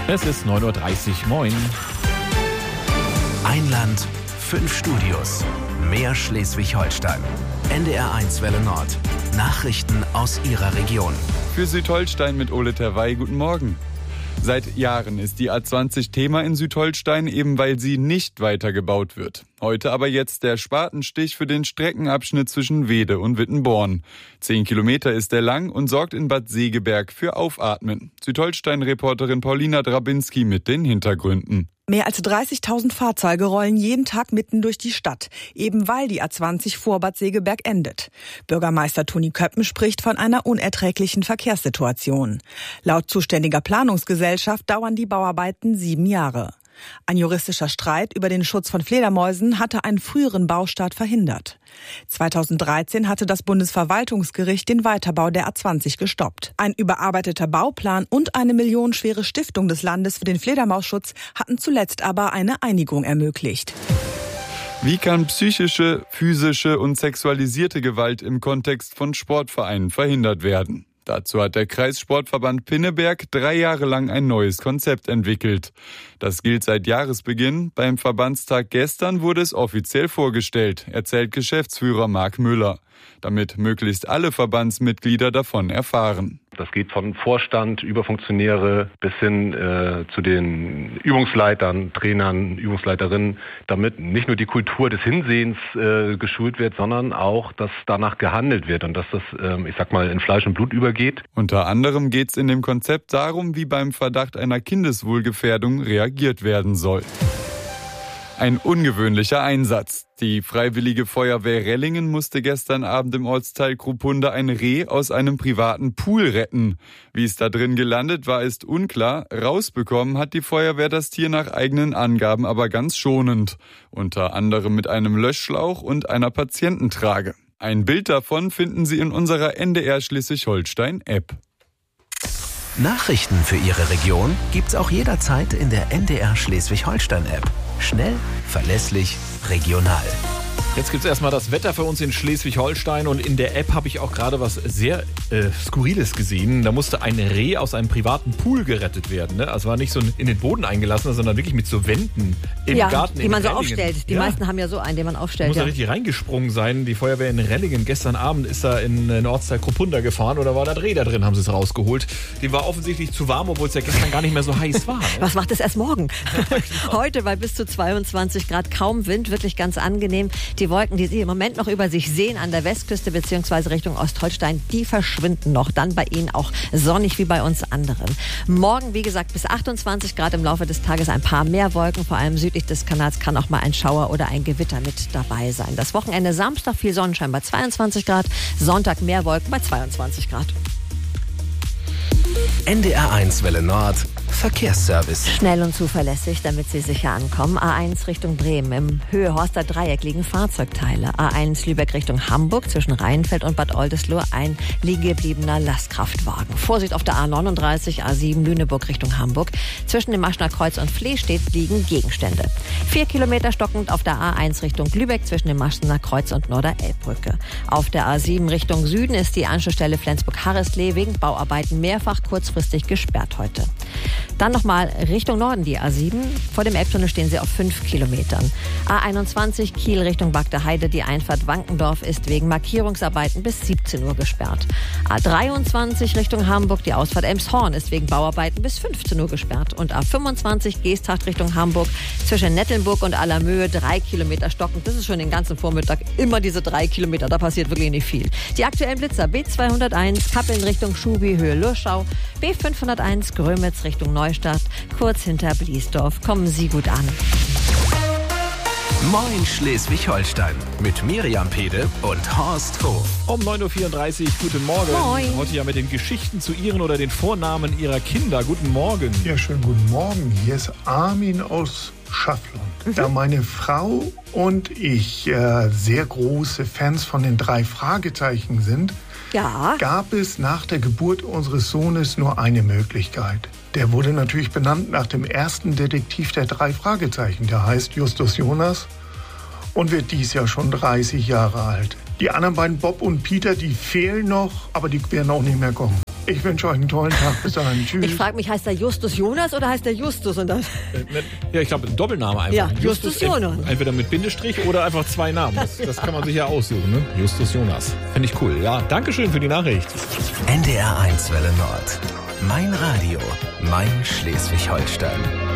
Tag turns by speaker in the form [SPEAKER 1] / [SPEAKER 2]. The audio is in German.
[SPEAKER 1] Es ist 9.30 Uhr. Moin.
[SPEAKER 2] Ein Land, 5 Studios. Mehr Schleswig-Holstein. NDR1 Welle Nord. Nachrichten aus Ihrer Region.
[SPEAKER 3] Für Südholstein mit Ole Terwey, guten Morgen. Seit Jahren ist die A20 Thema in Südholstein, eben weil sie nicht weitergebaut wird. Heute aber jetzt der Spatenstich für den Streckenabschnitt zwischen Weede und Wittenborn. 10 Kilometer ist er lang und sorgt in Bad Segeberg für Aufatmen. Südholstein-Reporterin Paulina Drabinski mit den Hintergründen.
[SPEAKER 4] Mehr als 30.000 Fahrzeuge rollen jeden Tag mitten durch die Stadt, eben weil die A20 vor Bad Segeberg endet. Bürgermeister Toni Köppen spricht von einer unerträglichen Verkehrssituation. Laut zuständiger Planungsgesellschaft dauern die Bauarbeiten 7 Jahre. Ein juristischer Streit über den Schutz von Fledermäusen hatte einen früheren Baustart verhindert. 2013 hatte das Bundesverwaltungsgericht den Weiterbau der A20 gestoppt. Ein überarbeiteter Bauplan und eine millionenschwere Stiftung des Landes für den Fledermausschutz hatten zuletzt aber eine Einigung ermöglicht.
[SPEAKER 3] Wie kann psychische, physische und sexualisierte Gewalt im Kontext von Sportvereinen verhindert werden? Dazu hat der Kreissportverband Pinneberg 3 Jahre lang ein neues Konzept entwickelt. Das gilt seit Jahresbeginn. Beim Verbandstag gestern wurde es offiziell vorgestellt, erzählt Geschäftsführer Marc Müller, damit möglichst alle Verbandsmitglieder davon erfahren.
[SPEAKER 5] Das geht von Vorstand über Funktionäre bis hin zu den Übungsleitern, Trainern, Übungsleiterinnen, damit nicht nur die Kultur des Hinsehens geschult wird, sondern auch, dass danach gehandelt wird und dass das, in Fleisch und Blut übergeht.
[SPEAKER 3] Unter anderem geht es in dem Konzept darum, wie beim Verdacht einer Kindeswohlgefährdung reagiert werden soll. Ein ungewöhnlicher Einsatz. Die Freiwillige Feuerwehr Rellingen musste gestern Abend im Ortsteil Krupunde ein Reh aus einem privaten Pool retten. Wie es da drin gelandet war, ist unklar. Rausbekommen hat die Feuerwehr das Tier nach eigenen Angaben aber ganz schonend. Unter anderem mit einem Löschschlauch und einer Patiententrage. Ein Bild davon finden Sie in unserer NDR Schleswig-Holstein-App.
[SPEAKER 2] Nachrichten für Ihre Region gibt's auch jederzeit in der NDR Schleswig-Holstein-App. Schnell, verlässlich, regional.
[SPEAKER 1] Jetzt gibt's erstmal das Wetter für uns in Schleswig-Holstein und in der App habe ich auch gerade was sehr Skurriles gesehen. Da musste ein Reh aus einem privaten Pool gerettet werden. Ne? Also war nicht so in den Boden eingelassen, sondern wirklich mit so Wänden im Garten.
[SPEAKER 6] Die man so aufstellt. Die meisten haben ja so einen, den man aufstellt.
[SPEAKER 1] Muss da richtig reingesprungen sein. Die Feuerwehr in Rellingen gestern Abend ist da in den Ortsteil Krupunde gefahren oder war da Reh da drin, haben sie es rausgeholt. Die war offensichtlich zu warm, obwohl es ja gestern gar nicht mehr so heiß war. Ne?
[SPEAKER 6] Was macht es erst morgen? Heute bei bis zu 22 Grad, kaum Wind, wirklich ganz angenehm. Die Wolken, die Sie im Moment noch über sich sehen an der Westküste bzw. Richtung Ostholstein, die verschwinden noch. Dann bei Ihnen auch sonnig wie bei uns anderen. Morgen, wie gesagt, bis 28 Grad im Laufe des Tages ein paar mehr Wolken. Vor allem südlich des Kanals kann auch mal ein Schauer oder ein Gewitter mit dabei sein. Das Wochenende Samstag viel Sonnenschein bei 22 Grad. Sonntag mehr Wolken bei 22 Grad.
[SPEAKER 2] NDR1 Welle Nord. Verkehrsservice.
[SPEAKER 6] Schnell und zuverlässig, damit Sie sicher ankommen. A1 Richtung Bremen. Im Höhe-Horster Dreieck liegen Fahrzeugteile. A1 Lübeck Richtung Hamburg. Zwischen Rheinfeld und Bad Oldesloe ein liegengebliebener Lastkraftwagen. Vorsicht auf der A39, A7 Lüneburg Richtung Hamburg. Zwischen dem Maschner Kreuz und Flehstedt liegen Gegenstände. 4 Kilometer stockend auf der A1 Richtung Lübeck zwischen dem Maschner Kreuz und Norderelbbrücke. Auf der A7 Richtung Süden ist die Anschlussstelle Flensburg-Harreslee wegen Bauarbeiten mehrfach kurzfristig gesperrt heute. Dann nochmal Richtung Norden die A7. Vor dem Elbtunnel stehen sie auf 5 Kilometern. A21 Kiel Richtung Bagdeheide. Die Einfahrt Wankendorf ist wegen Markierungsarbeiten bis 17 Uhr gesperrt. A23 Richtung Hamburg. Die Ausfahrt Elmshorn ist wegen Bauarbeiten bis 15 Uhr gesperrt. Und A25 Geesthacht Richtung Hamburg. Zwischen Nettelnburg und Allermöhe 3 Kilometer stockend. Das ist schon den ganzen Vormittag immer diese 3 Kilometer. Da passiert wirklich nicht viel. Die aktuellen Blitzer B201 Kappeln Richtung Schubi, Höhe Lurschau. B501 Grömitz Richtung Neustadt, kurz hinter Bliesdorf. Kommen Sie gut an.
[SPEAKER 2] Moin Schleswig-Holstein mit Miriam Pede und Horst Hof.
[SPEAKER 1] Um 9.34 Uhr, guten Morgen.
[SPEAKER 6] Moin.
[SPEAKER 1] Heute ja mit den Geschichten zu Ihren oder den Vornamen Ihrer Kinder. Guten Morgen.
[SPEAKER 7] Ja, schönen guten Morgen. Hier ist Armin aus Schafflund. Da meine Frau und ich sehr große Fans von den 3 Fragezeichen sind, gab es nach der Geburt unseres Sohnes nur eine Möglichkeit. Der wurde natürlich benannt nach dem ersten Detektiv der 3 Fragezeichen. Der heißt Justus Jonas und wird dies Jahr schon 30 Jahre alt. Die anderen beiden, Bob und Peter, die fehlen noch, aber die werden auch nicht mehr kommen. Ich wünsche euch einen tollen Tag. Bis dahin. Tschüss.
[SPEAKER 6] Ich frage mich, heißt der Justus Jonas oder heißt der Justus? Und dann
[SPEAKER 1] ja, ich glaube, Doppelname einfach.
[SPEAKER 6] Ja, Justus Jonas.
[SPEAKER 1] Entweder mit Bindestrich oder einfach 2 Namen. Das kann man sich ja aussuchen, ne? Justus Jonas. Finde ich cool. Ja, Dankeschön für die Nachricht.
[SPEAKER 2] NDR 1 Welle Nord. Mein Radio. Mein Schleswig-Holstein.